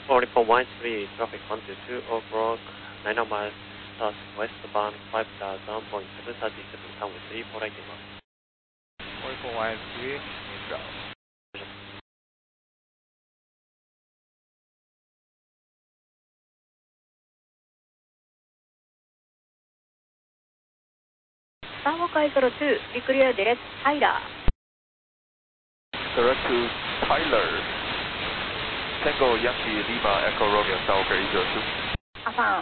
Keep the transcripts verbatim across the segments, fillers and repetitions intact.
For report one three, traffic one two two, o'clock, nine miles southwestbound five thousand point seven three seven, runway three four right inbound. four four one three, neutral. Tango Kai zero two, be clear direct Tyler. Direct to Tyler. Tango Yankee Lima Echo Romeo Tango Kai zero two. Affirm.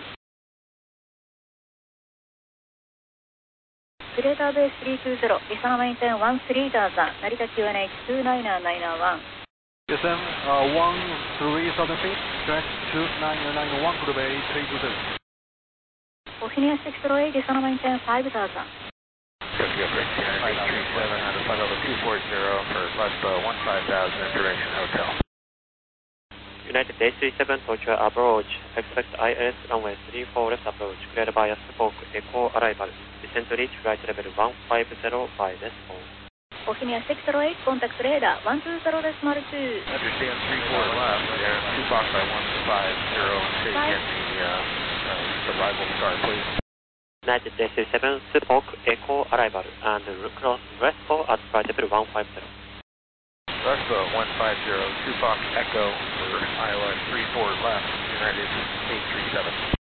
Greater Base three two zero, descend maintain one three thousand, Narita Q N H two nine nine one. Descend uh, one three thousand feet, direct two nine nine one, Greater Bay three two zero. Oceania six zero eight, descend maintain five thousand. Tokyo Break nine three seven out of flight level two four zero for left uh, one five thousand information hotel. United Day three seven, Tokyo approach, expect I S runway three four left approach, cleared by a Spoke Echo arrival, descent to reach flight level one five zero by decimal. Oceania six zero eight, contact radar one two zero decimal two. Understand three four left, yeah, two box by one five zero, take in the, uh, uh, arrival star please. United Day three seven, Spoke Echo arrival, and cross Respo at flight level one five zero. Respo one five zero, two Fox Echo for I L S three four left, United eight three seven.